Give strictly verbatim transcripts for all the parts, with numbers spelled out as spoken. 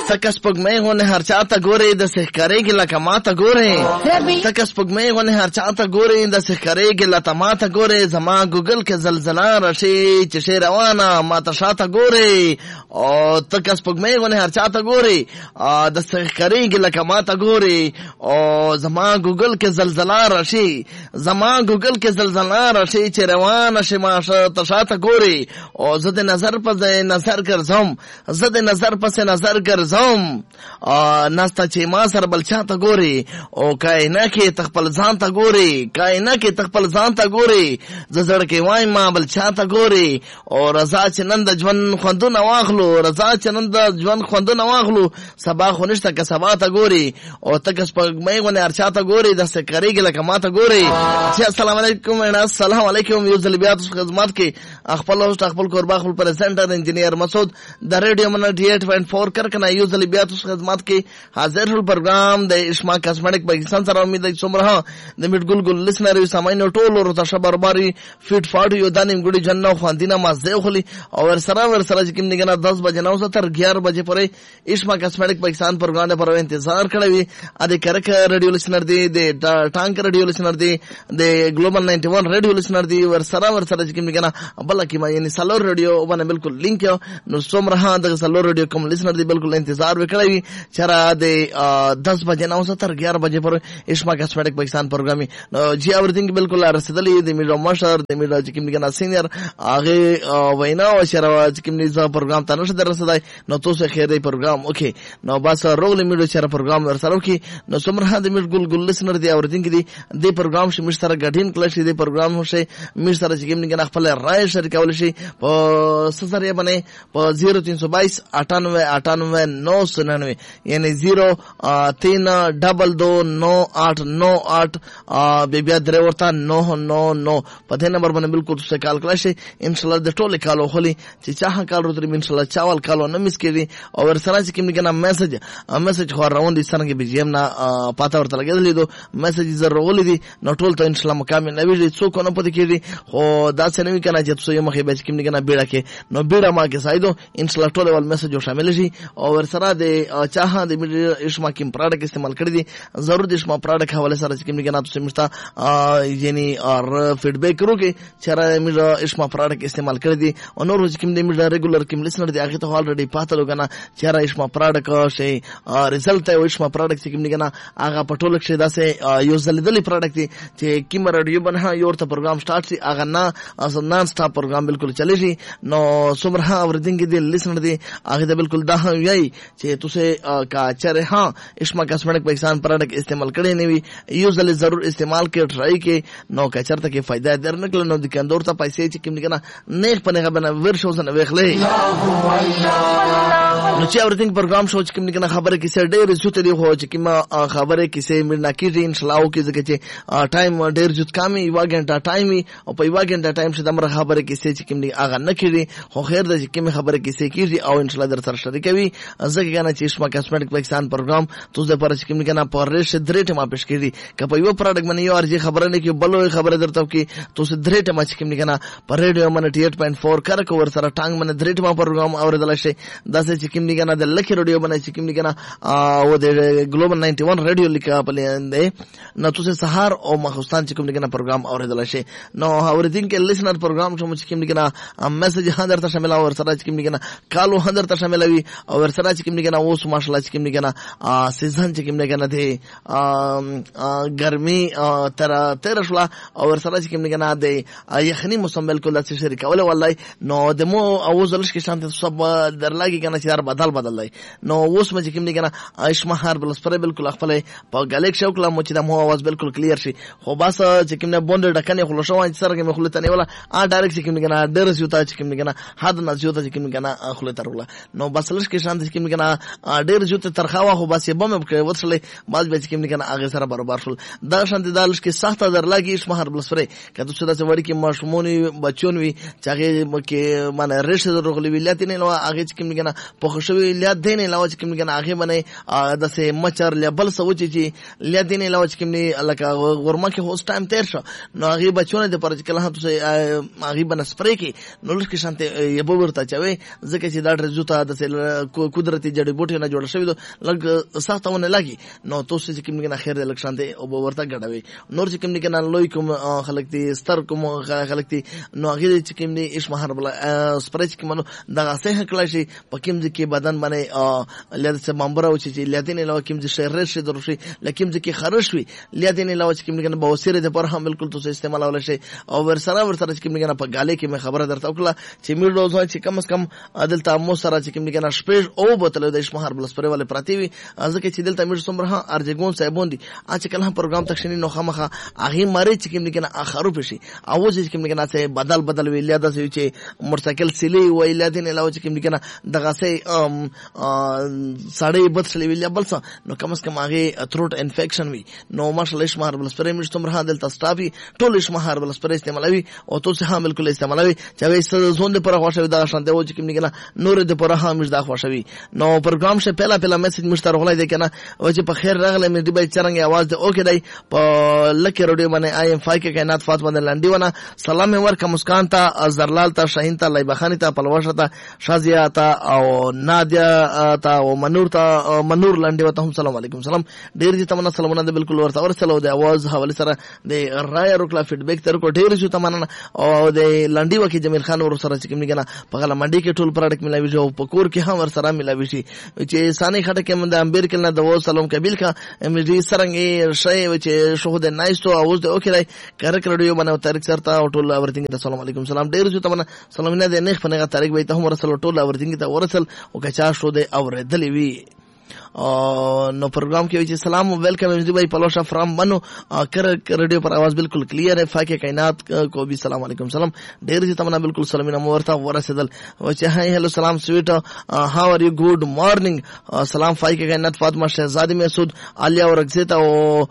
تکس پګمې غونه هر چاته ګوري د سحکرېږي لکه ماته ګوري تکس پګمې غونه هر چاته ګوري د سحکرېږي لکه ماته ګوري زما ګوګل کې زلزلہ راشي چې شي روانه ماته شاته ګوري او تکس پګمې غونه هر چاته ګوري د سحکرېږي لکه ماته ګوري او زما ګوګل کې زلزلہ راشي زما ګوګل کې زلزلہ راشي چې روانه شي ما ته شاته ګوري او زه د نظر په نظر ګرځم زه د نظر پس نظر ګرځم ناستا چې ما سره بل چاته ګوري او کاینه کې تخپل ځان ته ګوري کاینه کې تخپل ځان ته ګوري زه زړه کې وایم ما بل چاته ګوري او رضا چې نن د ژوند خوندونه واخلو رضا چې نن د ژوند خوندونه واخلو سبا خو نشته که سبا ته ګوري او تک سپګمې غونه هر چاته ګوري د څه کریږي لکه ما ته ګوري چې السلام علیکم السلام علیکم یو ځل بیا تاسو خدمت کې خپل او خپل قربا خپل پرزنټر انجینیر مسعود د ریډیو من اٹھاسی پوائنٹ فور کرکنه یو ځل بیا تاسو خدمت کې حاضر هل پروګرام د اشما کاسمیټک پاکستان سره امید د څومره د میټ ګل ګل لسنر سامعین ټول ورته شبر باري فیټ فاډ یو دانیم ګډي جنو خواندینه مازه خلی او ور سره ور سره چې کوم نګنه دس بجې نو ستر ग्यारह بجې پرې اشما کاسمیټک پاکستان پروګرام پر انتظار کړی ا دې کرک ریډیو لسنر دی د ټانک ریډیو لسنر دی د ګلوبل نائنٹی ون ریډیو لسنر دی ور سره ور سره چې کوم نګنه بل کې ما یعنی سلور ریډیو باندې بالکل لینک نو څومره د سلور ریډیو کوم لسنر دی بالکل انتظار وکړی چر د دس بجې نو ستر ग्यारह بجې پر اشما کاسمیټک پاکستان پروګرامي نو جی اورثینګ بالکل رسیدلې د میډیا مشر د میډیا چې کوم نګنه سینیئر هغه وینا او شرا چې کوم نظام پروګرام ته نشه درسدای نو تاسو خیر دی پروګرام اوکې نو بس روغله میډیا شرا پروګرام ورسره کی نو څومره د میډ ګل ګل لسنر دی اورثینګ دی د پروګرام شي مشترک غډین کله شي د پروګرام شي مشترک چې کوم نګنه خپل رائے شریکول شي په سزریه باندې په صفر तीन सौ बाईस अट्ठानवे अट्ठानवे नौ सौ निन्यानवे यानी जीरो तीन डबल दो नौ आठ नौ आठ बेबिया ड्राइवर नौ नौ नौ पते नंबर बने बिल्कुल से कॉल क्लास इंशाल्लाह द टोले कॉल होली ची चाह कॉल रोतरी इंशाल्लाह चावल कॉल न मिस केवी और सराज की निकना मैसेज मैसेज खो राउंड इस तरह के बीजीएम ना पाता और तलगे लिदो मैसेज जर रोली दी न टोल तो इंशाल्लाह मकाम नबी सो को न पति केवी हो दास नवी कना जत सो यम के बेच की निकना बेड़ा के न बेड़ा मा के साइदो इंशाल्लाह टोले वाल मैसेज शामिल شي او سره د چاها د اشما کیم پروډکټ استعمال کړی دي ضرور د اشما پروډکټ حواله سره چې کوم نه تاسو مشتا یعنی اور فیډبیک کړو کې چیرې موږ اشما پروډکټ استعمال کړی دي او نور چې کوم د موږ ریګولر کوم لسنر دی هغه ته الریډي پاته لګنه چیرې اشما پروډکټ شي ریزلټ او اشما پروډکټ چې کوم نه هغه پټول کې داسې یو ځلېدلې پروډکټ دی چې کیم رادیو بنه یو ته پروګرام سٹارټ شي هغه نه نان سټاپ پروګرام بالکل چلی شي نو سمره اوردینګ دی لسنر دی هغه ته بالکل دا یی چې تاسو کا چره ها اشما کاسمیټک پاکستان پروډکټ استعمال کړي نه وي یو ځل ضرور استعمال کې ټرای کې نو کا چرته کې فائدہ درنکل نو د کندور ته پیسې چې کوم نه نه پنه غبنه ورشو سن ویخلې نو چې اورثینګ پروګرام شو چې کوم نه خبره کې سر ډېر زوت دی خو چې کوم خبره کې سه مرنا کې ان شاء الله کې ځکه چې ټایم ډېر زوت کامي یو غنټه ټایم او په یو غنټه ټایم چې دمر خبره کې سه چې کوم نه اغه نه کړي خو خیر د چې کوم خبره کې سه کیږي او ان شاء الله در سره شریکوي ځکه کنه چې اشما کاسمیټک پاکستان پروګرام توزه پر چې کوم کنه پر ریش درې ټما پېښ کړي که په یو پروډکټ باندې یو ارزي خبره نه کې بلو خبره درته کې توسه درې ټما چې کوم کنه پر ریډیو باندې اٹھاسی پوائنٹ فور کر کو ور سره ټانګ باندې درې ټما پروګرام اوریدل شي داسې چې کوم کنه د لکی ریډیو باندې چې کوم کنه او د ګلوبل نائنٹی ون ریډیو لیکا په لندې نو توسه سهار او مخصوصان چې کوم کنه پروګرام اوریدل شي نو اوریدین کې لسنر پروګرام چې کوم کنه میسج هندر ته شامل او ور سره چې کوم کنه کالو هندر ته شامل وي او ور سره چې کوم کنه اوس ماشاءالله چې کوم کنه سیزن چې کوم کنه دی ګرمي تر تر شلا او ور سره چې کوم کنه دی یخنی موسم بالکل د شریک اوله والله نو د مو اوزلش کې شانت سب درلاګي کنه چې بدل بدل دی نو اوس مې کوم کنه اشما هر بل سپره بالکل خپل په غلیک شو کله مو چې د مو आवाज بالکل کلیر شي خو بس چې کوم نه بوند ډکنه خلو شو چې سره کې خلته نه ولا ا ډایرکټ چې کوم کنه ډر سیوتا چې کوم کنه حد نه سیوتا چې کوم کنه خلته ولا نو بس لش کې شانت چې کوم کنه ډیر جوته ترخوا خو بس بم کې وصله باز به چې کوم کنه هغه سره برابر شول دا شانت دالش کې سخت درلاګي اشما هر بل سپره کله څه د وړي کې ماشومونی بچون وي چې هغه کې معنی رښت درغلي ویلات نه نو هغه چې کوم کنه په خوش شوی لیا دین علاوه چې کوم کنه هغه باندې د سه مچر لبل سوچ چې لیا دین علاوه چې کوم لکه غورما کې هوس ټایم تیر شو نو هغه بچونه د پر کله هم هغه باندې سپری کې نو لکه شانته یبو ورته چوي ځکه چې دا رزوته د قدرتي جړی بوټي نه جوړ شوی لګ سختونه لګي نو تاسو چې کوم کنه خیر د لک شانته او ورته غډوي نور چې کوم کنه لوی کوم خلک دي ستر کوم خلک دي نو هغه چې کوم دي ايش مهار بل سپری چې کوم دغه سه کله شي پکیم ځکه بدن باندې لید څه ممبر او چې لیدین علاوه کوم چې شر شي دروشي لکه ځکه خرش وي لیدین علاوه چې کوم کنه بوسیره د پر هم بالکل تاسو استعمال ول شي او ورسره ورسره چې کوم کنه په غاله کې مې خبره درته وکړه چې مې روز وای چې کم از کم عدالت مو سره چې کوم کنه شپږ او بوتل د ايش مهار بل سپری ول پراتی وي ځکه چې دلته مې څومره ارجګون صاحبون دي اچ کله هم پروګرام تخشنی نو خامخه هغه مری چې کوم کنه اخرو پشي او چې کوم کنه څه بدل بدل ویل دا چې موټرسایکل سلی ویل دین علاوه چې کوم کنه دغه سه ساړې بد سلی ویل بل څه نو کم از کم هغه تروټ انفیکشن وي نو ماشاءالله ايش مهار بل سپری مې څومره دلته ستافي ټول ايش مهار بل سپری استعمالوي او تاسو هم بالکل استعمالوي چې وایي زون د پر خوښوي دا شان دی او چې کوم کنه نور د پر هم دا خوښوي نو پروګرام شه پهلا پهلا میسج مشتر غلای دی کنه او چې په خیر راغله مې دی به چرنګ आवाज دی اوکې دی په لکه روډي باندې آی ام فای کې کائنات فاطمه د لنډي ونه سلام ورکه مسکان ته زرلال ته شاهین ته لایبه خان ته پلوشه ته شازیه ته او نادیا ته او منور ته منور لنډي وته هم سلام علیکم سلام ډیر دي تمنا سلامونه د بالکل ورته ورسلو د आवाज حواله سره د رای ورکلا فیډبیک تر کو ډیر شو تمنا او د لنډي وکي جمیل خان ور سره چې کوم کنه په غلا منډي کې ټول پروډکټ ملاوي شو په کور کې هم ور سره ملاوي شي چې ساني خټه کې مند امبیر کله د و سلام قبیل کا ام دي سرنګي شي چې شو د نایستو اوس د اوکې کار کړو باندې تاریخ سره او ټول اورتینګ ته سلام علیکم سلام ډیر شو تمنا سلام نه د نه خپنه تاریخ به ته هم ورسل ټول اورتینګ ته ورسل او کچا شو د اوریدلې وی نو پروگرام کې وی سلام ویلکم امجدی بھائی پلوشا فرام منو کر ریڈیو پر आवाज بالکل کلیئر ہے فاکه کائنات کو بھی سلام علیکم سلام ډیر دي تمنا بالکل سلامونه مورتا ورسدل و چې هاي هلو سلام سویٹ هاو ار یو ګډ مارننګ سلام فاکه کائنات فاطمه شهزادی مسعود عالیہ اور رغزیتا او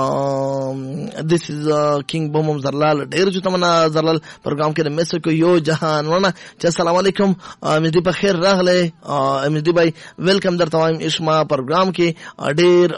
دس از کینگ بوم زرلال ډیر دي تمنا زرلال پروگرام کې میسج کو یو جهان ونه چې السلام علیکم امجدی په خیر راغله امجدی بھائی ویلکم در تمام اشما پروگرام کې ډیر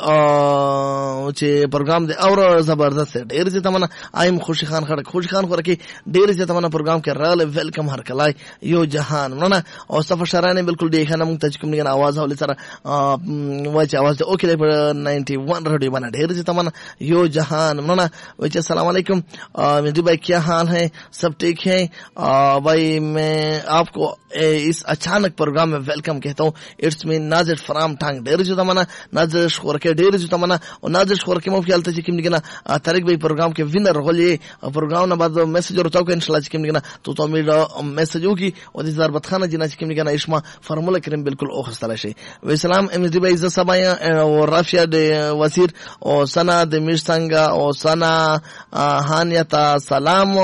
چې پروگرام دی او زبردست ډیر چې تمنا ایم خوشی خان خړک خوشی خان خور کې ډیر چې تمنا پروگرام کې راغله ویلکم هر کلای یو جهان نه او صفه شرانه بالکل دی خنه مونږ ته کوم نه आवाज هولې سره وای چې आवाज اوکې دی په نائنٹی ون رادیو باندې ډیر چې تمنا یو جهان نه وای چې السلام علیکم مهدی بھائی کیا حال ہے सब ठीक है भाई मैं आपको इस अचानक प्रोग्राम में वेलकम कहता हूँ इट्स मी नाजिर फराम टांग ډیر جو تمنا ناظر خورکه ډیر جو تمنا او ناظر خورکه مو خیال ته چې کوم دغه طارق بھائی پروگرام کې وینر غولې پروگرام نه بعد میسج ورتاو کې ان شاء الله چې کوم دغه تو ته مې میسج وکي او د ضربت خانه جنا چې کوم دغه اشما فرموله کریم بالکل او خستله شي و سلام ام دی بھائی ز سبایا او رافیا د وزیر او سنا د میرسنګا او سنا هانیتا سلام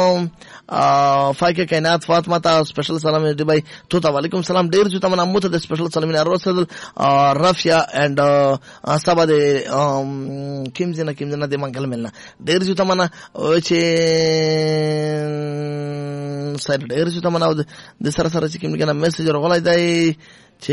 فاکه کائنات فاطمه ته سپیشل سلام دی بھائی تو ته وعلیکم سلام ډیر جو تمنا مو ته د سپیشل سلام نه رسول رافیا and سبا د کیم زنه کیم زنه د منګل ملنا ډیر جو تمنا چې سره ډیر جو تمنا د سره سره چې کیم کنه میسج ورغلای دی چې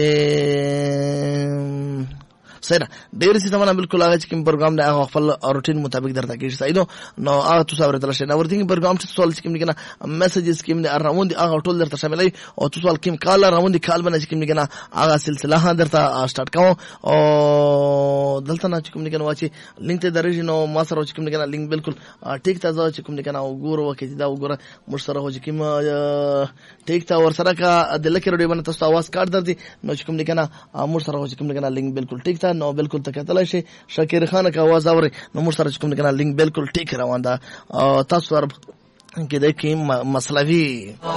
سره ډیر سي تمنا بالکل هغه چې کوم پروګرام نه هغه خپل روټین مطابق درته کیږي سایدو نو هغه تاسو اورېدل شئ نو ورته پروګرام چې سوال چې کوم کنه میسجز کوم نه راوند هغه ټول درته شاملای او تاسو ول کوم کال راوند کال باندې چې کوم کنه هغه سلسله درته سٹارټ کوم او دلته نه چې کوم کنه واچي لینک ته درځي نو ما سره چې کوم کنه لینک بالکل ټیک ته چې کوم کنه وګورو وکړي دا وګوره مشترک هو چې کوم ټیک ته ور سره کا د لکه رډي باندې تاسو आवाज کارت درځي نو چې کوم کنه مشترک هو چې کوم کنه لینک بالکل ټیک ته نو بالکل تکتل شي شکیر خان کا आवाज اوري نو موږ سره کوم کنه لینک بالکل ټیک روان ده تاسو ور کې د کوم مسلوي